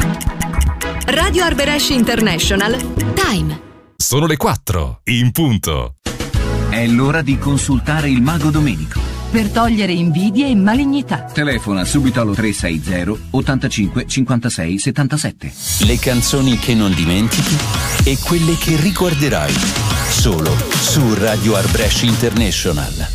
Radio Arbresh International. Time. Sono le 4 in punto. È l'ora di consultare il mago Domenico. Per togliere invidie e malignità. Telefona subito allo 360 85 56 77. Le canzoni che non dimentichi e quelle che ricorderai. Solo su Radio Arbresh International.